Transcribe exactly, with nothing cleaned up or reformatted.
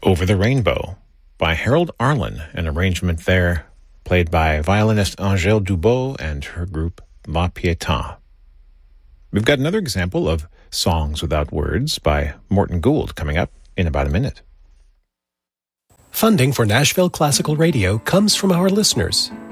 Over the Rainbow by Harold Arlen, an arrangement there played by violinist Angèle Dubot and her group La Pietà. We've got another example of Songs Without Words by Morton Gould coming up in about a minute. Funding for Nashville Classical Radio comes from our listeners,